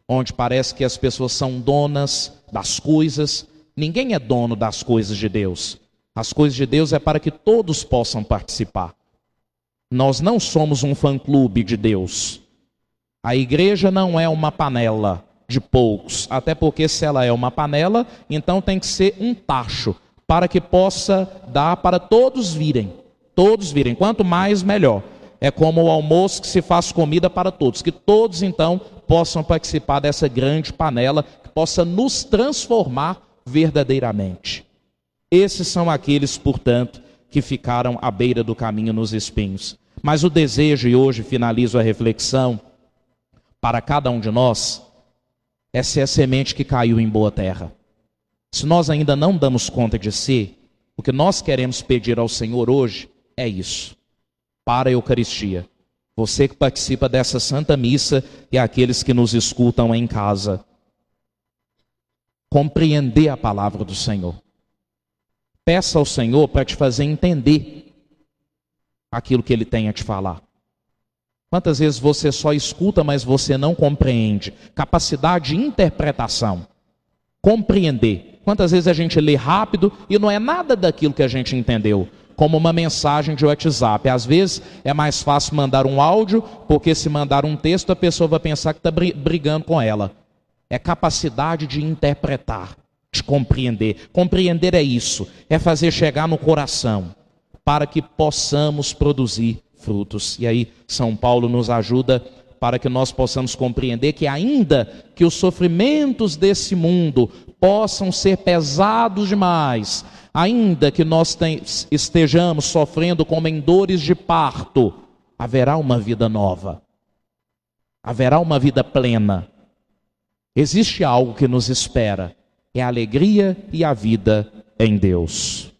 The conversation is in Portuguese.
onde parece que as pessoas são donas das coisas. Ninguém é dono das coisas de Deus. As coisas de Deus é para que todos possam participar. Nós não somos um fã-clube de Deus. A igreja não é uma panela de poucos, até porque se ela é uma panela, então tem que ser um tacho, para que possa dar para todos virem. Todos virem, quanto mais melhor. É como o almoço que se faz comida para todos, que todos então possam participar dessa grande panela, que possa nos transformar verdadeiramente. Esses são aqueles, portanto, que ficaram à beira do caminho nos espinhos. Mas o desejo, e hoje finalizo a reflexão, para cada um de nós, é ser a semente que caiu em boa terra. Se nós ainda não damos conta de si, o que nós queremos pedir ao Senhor hoje é isso. Para a Eucaristia. Você que participa dessa Santa Missa e aqueles que nos escutam em casa. Compreender a palavra do Senhor. Peça ao Senhor para te fazer entender aquilo que Ele tem a te falar. Quantas vezes você só escuta, mas você não compreende? Capacidade de interpretação. Compreender. Quantas vezes a gente lê rápido e não é nada daquilo que a gente entendeu. Como uma mensagem de WhatsApp. Às vezes é mais fácil mandar um áudio, porque se mandar um texto a pessoa vai pensar que está brigando com ela. É capacidade de interpretar, de compreender. Compreender é isso, é fazer chegar no coração, para que possamos produzir frutos. E aí São Paulo nos ajuda para que nós possamos compreender que ainda que os sofrimentos desse mundo possam ser pesados demais, ainda que nós estejamos sofrendo como em dores de parto, haverá uma vida nova, haverá uma vida plena. Existe algo que nos espera, é a alegria e a vida em Deus.